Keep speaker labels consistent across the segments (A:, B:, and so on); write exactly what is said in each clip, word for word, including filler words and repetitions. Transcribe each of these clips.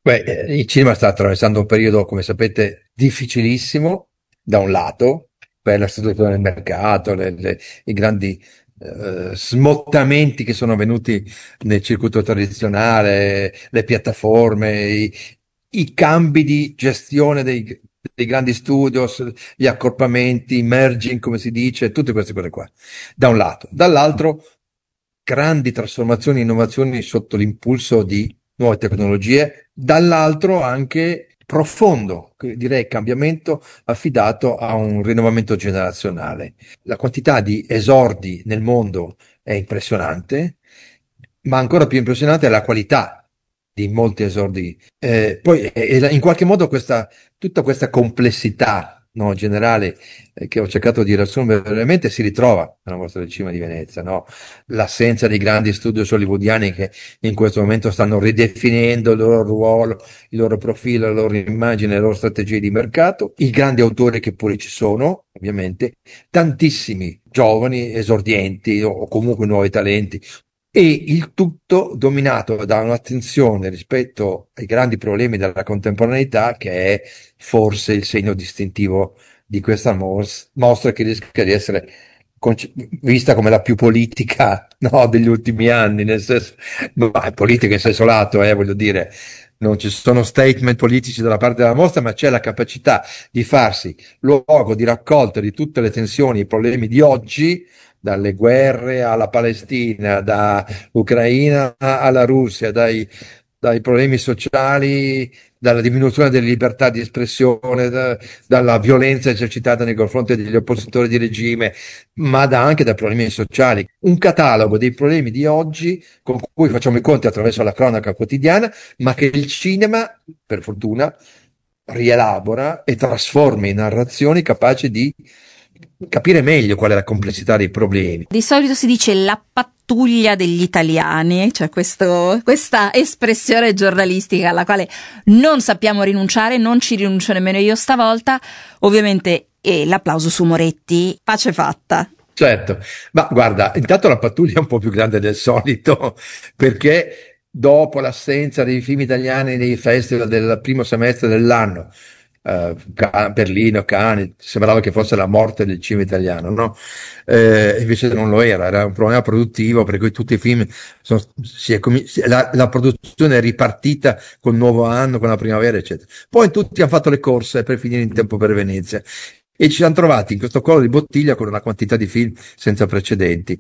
A: Beh, eh, il cinema sta attraversando un periodo, come sapete, difficilissimo, da un lato, per la situazione del mercato, le- le- i grandi eh, smottamenti che sono avvenuti nel circuito tradizionale, le piattaforme, i, i cambi di gestione dei, dei grandi studios, gli accorpamenti, i merging, come si dice, tutte queste cose qua, da un lato. Dall'altro, grandi trasformazioni e innovazioni sotto l'impulso di nuove tecnologie, dall'altro anche profondo, direi cambiamento affidato a un rinnovamento generazionale. La quantità di esordi nel mondo è impressionante, ma ancora più impressionante è la qualità di molti esordi. Eh, poi eh, in qualche modo questa, tutta questa complessità, no, generale, eh, che ho cercato di riassumere brevemente si ritrova nella mostra del cinema di Venezia, no? L'assenza dei grandi studios hollywoodiani che in questo momento stanno ridefinendo il loro ruolo, il loro profilo, la loro immagine, le loro strategie di mercato, i grandi autori che pure ci sono, ovviamente, tantissimi giovani esordienti o, o comunque nuovi talenti, e il tutto dominato da un'attenzione rispetto ai grandi problemi della contemporaneità che è forse il segno distintivo di questa mos- mostra, che rischia di essere conce- vista come la più politica, no, degli ultimi anni, nel senso, ma è politica in senso lato, eh, voglio dire, non ci sono statement politici dalla parte della mostra, ma c'è la capacità di farsi luogo di raccolta di tutte le tensioni, i problemi di oggi, dalle guerre alla Palestina, da Ucraina alla Russia, dai, dai problemi sociali, dalla diminuzione delle libertà di espressione, da, dalla violenza esercitata nei confronti degli oppositori di regime, ma da, anche dai problemi sociali. Un catalogo dei problemi di oggi con cui facciamo i conti attraverso la cronaca quotidiana, ma che il cinema, per fortuna, rielabora e trasforma in narrazioni capaci di capire meglio qual è la complessità dei problemi.
B: Di solito si dice la pattuglia degli italiani, cioè questo, questa espressione giornalistica alla quale non sappiamo rinunciare, non ci rinuncio nemmeno io stavolta. Ovviamente e l'applauso su Moretti, pace fatta.
A: Certo, ma guarda, intanto la pattuglia è un po' più grande del solito, perché dopo l'assenza dei film italiani nei festival del primo semestre dell'anno, eh, Ca- Berlino, Cannes, sembrava che fosse la morte del cinema italiano, no? Eh, invece non lo era, era un problema produttivo per cui tutti i film sono, si è comi- si- la, la produzione è ripartita col nuovo anno, con la primavera, eccetera. Poi tutti hanno fatto le corse per finire in tempo per Venezia. E ci siamo trovati in questo collo di bottiglia con una quantità di film senza precedenti,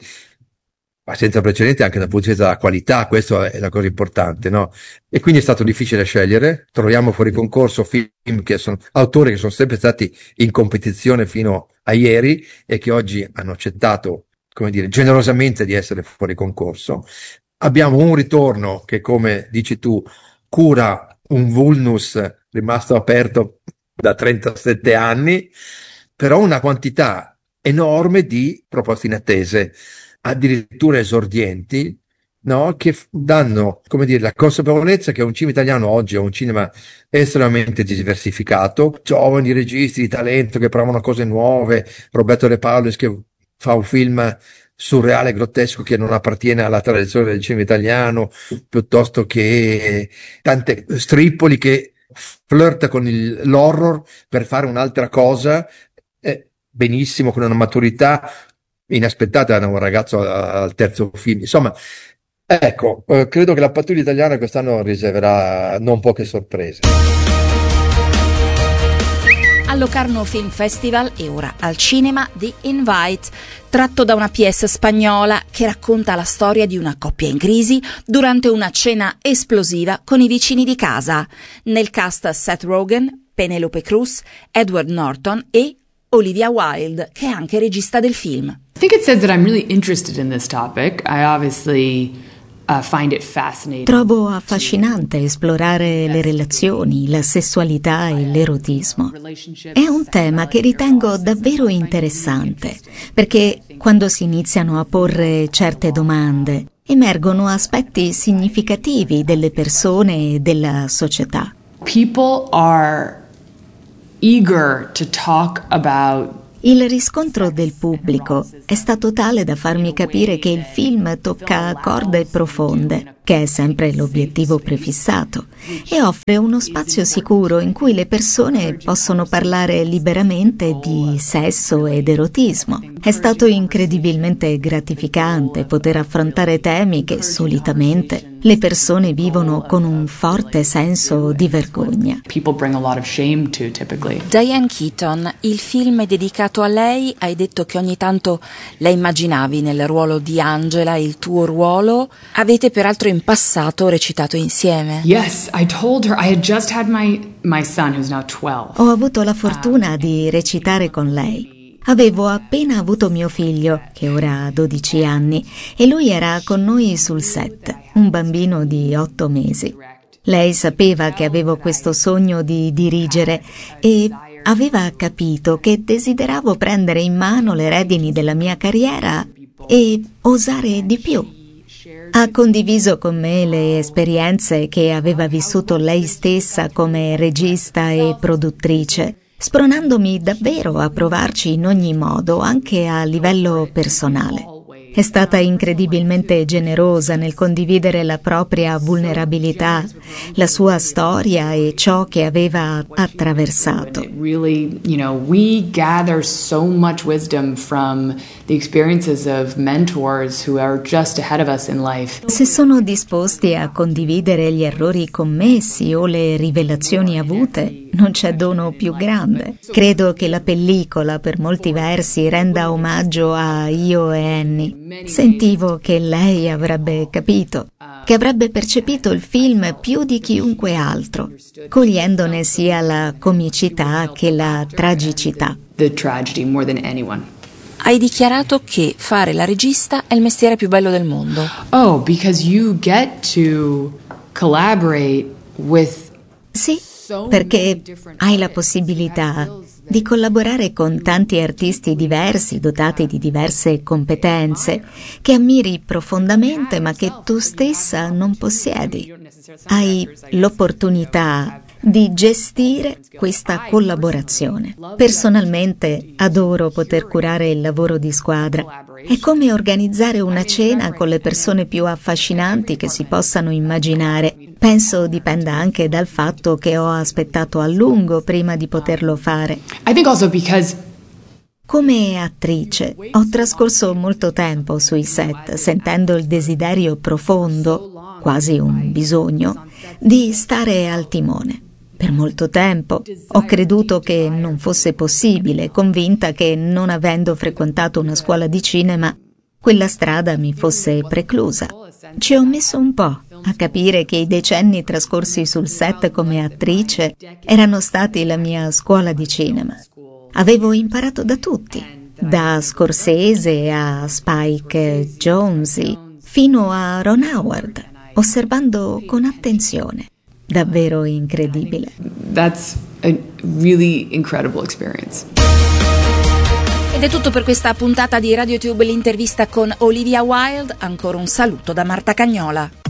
A: ma senza precedenti anche dal punto di vista della qualità, questa è la cosa importante, no? E quindi è stato difficile scegliere, troviamo fuori concorso film che sono, autori che sono sempre stati in competizione fino a ieri e che oggi hanno accettato, come dire, generosamente di essere fuori concorso. Abbiamo un ritorno che, come dici tu, cura un vulnus rimasto aperto da trentasette anni, però una quantità enorme di proposte inattese, addirittura esordienti, no? Che f- danno, come dire, la consapevolezza che un cinema italiano oggi è un cinema estremamente diversificato, giovani registi di talento che provano cose nuove, Roberto De Paolis che fa un film surreale, grottesco, che non appartiene alla tradizione del cinema italiano, piuttosto che tante Strippoli che flirta con il, l'horror per fare un'altra cosa, eh, benissimo, con una maturità inaspettata da un ragazzo al terzo film. Insomma, ecco, eh, credo che la pattuglia italiana quest'anno riserverà non poche sorprese.
B: Al Locarno Film Festival e ora al cinema The Invite, tratto da una pièce spagnola che racconta la storia di una coppia in crisi durante una cena esplosiva con i vicini di casa. Nel cast Seth Rogen, Penelope Cruz, Edward Norton e Olivia Wilde, che è anche regista del film.
C: I think it says that I'm really interested in this topic. I obviously uh, find it fascinating.
D: Trovo affascinante esplorare le relazioni, la sessualità e l'erotismo. È un tema che ritengo davvero interessante, perché quando si iniziano a porre certe domande, emergono aspetti significativi delle persone e della società.
C: People are eager to talk about
D: Il riscontro del pubblico è stato tale da farmi capire che il film tocca corde profonde, che è sempre l'obiettivo prefissato, e offre uno spazio sicuro in cui le persone possono parlare liberamente di sesso ed erotismo. È stato incredibilmente gratificante poter affrontare temi che solitamente le persone vivono con un forte senso di vergogna.
B: Diane Keaton, il film è dedicato a lei. Hai detto che ogni tanto la immaginavi nel ruolo di Angela, il tuo ruolo. Avete peraltro in passato recitato insieme.
C: Yes, I told her I had just had my my son who's now twelve.
D: Ho avuto la fortuna di recitare con lei. Avevo appena avuto mio figlio, che ora ha dodici anni, e lui era con noi sul set, un bambino di otto mesi. Lei sapeva che avevo questo sogno di dirigere e aveva capito che desideravo prendere in mano le redini della mia carriera e osare di più. Ha condiviso con me le esperienze che aveva vissuto lei stessa come regista e produttrice, spronandomi davvero a provarci in ogni modo, anche a livello personale. È stata incredibilmente generosa nel condividere la propria vulnerabilità, la sua storia e ciò che aveva attraversato.
C: Really, you know, we gather so much wisdom from the experiences of mentors who are just ahead of us in life.
D: Se sono disposti a condividere gli errori commessi o le rivelazioni avute, non c'è dono più grande. Credo che la pellicola, per molti versi, renda omaggio a Io e Annie. Sentivo che lei avrebbe capito, che avrebbe percepito il film più di chiunque altro, cogliendone sia la comicità che la tragicità.
C: The tragedy more than anyone.
B: Hai dichiarato che fare la regista è il mestiere più bello del mondo.
C: Oh, because you get to collaborate with
D: Sì, perché hai la possibilità di collaborare con tanti artisti diversi, dotati di diverse competenze, che ammiri profondamente ma che tu stessa non possiedi. Hai l'opportunità di gestire questa collaborazione. Personalmente adoro poter curare il lavoro di squadra. È come organizzare una cena con le persone più affascinanti che si possano immaginare. Penso dipenda anche dal fatto che ho aspettato a lungo prima di poterlo fare.
C: I think also because
D: Come attrice ho trascorso molto tempo sui set, sentendo il desiderio profondo, quasi un bisogno, di stare al timone. Per molto tempo ho creduto che non fosse possibile, convinta che, non avendo frequentato una scuola di cinema, quella strada mi fosse preclusa. Ci ho messo un po' a capire che i decenni trascorsi sul set come attrice erano stati la mia scuola di cinema. Avevo imparato da tutti, da Scorsese a Spike Jonze fino a Ron Howard, osservando con attenzione. Davvero incredibile.
C: that's a really incredible experience.
B: Ed è tutto per questa puntata di RadioTube, l'intervista con Olivia Wilde. Ancora un saluto da Marta Cagnola.